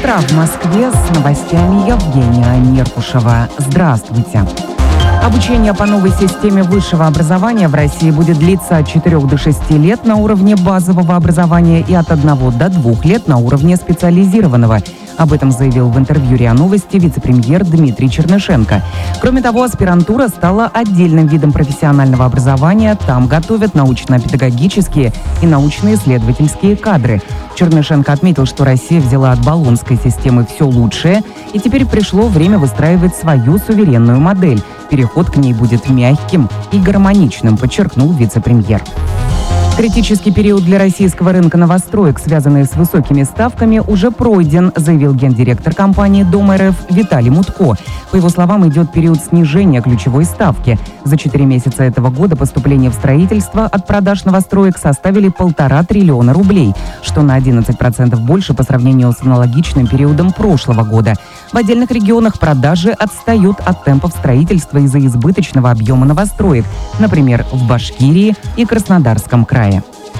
утра в Москве, с новостями Евгения Меркушева. Здравствуйте. Обучение по новой системе высшего образования в России будет длиться от 4 до 6 лет на уровне базового образования и от 1 до 2 лет на уровне специализированного. Об этом заявил в интервью РИА Новости вице-премьер Дмитрий Чернышенко. Кроме того, аспирантура стала отдельным видом профессионального образования. Там готовят научно-педагогические и научно-исследовательские кадры. Чернышенко отметил, что Россия взяла от болонской системы все лучшее, и теперь пришло время выстраивать свою суверенную модель. Переход к ней будет мягким и гармоничным, подчеркнул вице-премьер. Критический период для российского рынка новостроек, связанный с высокими ставками, уже пройден, заявил гендиректор компании «Дом РФ» Виталий Мутко. По его словам, идет период снижения ключевой ставки. За 4 месяца этого года поступления в строительство от продаж новостроек составили 1,5 триллиона рублей, что на 11% больше по сравнению с аналогичным периодом прошлого года. В отдельных регионах продажи отстают от темпов строительства из-за избыточного объема новостроек, например, в Башкирии и Краснодарском крае.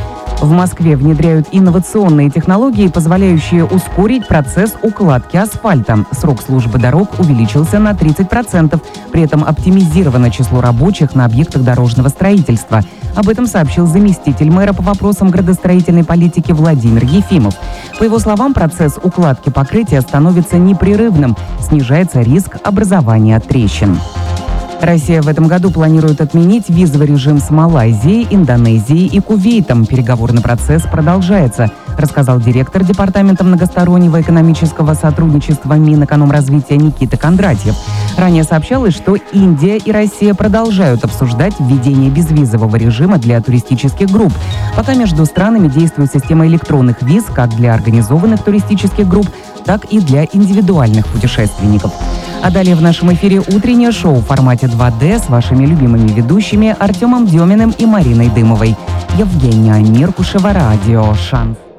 В Москве внедряют инновационные технологии, позволяющие ускорить процесс укладки асфальта. Срок службы дорог увеличился на 30%. При этом оптимизировано число рабочих на объектах дорожного строительства. Об этом сообщил заместитель мэра по вопросам градостроительной политики Владимир Ефимов. По его словам, процесс укладки покрытия становится непрерывным, снижается риск образования трещин. Россия в этом году планирует отменить визовый режим с Малайзией, Индонезией и Кувейтом. Переговорный процесс продолжается, рассказал директор Департамента многостороннего экономического сотрудничества Минэкономразвития Никита Кондратьев. Ранее сообщалось, что Индия и Россия продолжают обсуждать введение безвизового режима для туристических групп. Пока между странами действует система электронных виз как для организованных туристических групп, так и для индивидуальных путешественников. А далее в нашем эфире утреннее шоу в формате 2D с вашими любимыми ведущими Артемом Деминым и Мариной Дымовой. Евгения Меркушева, радио «Шанс».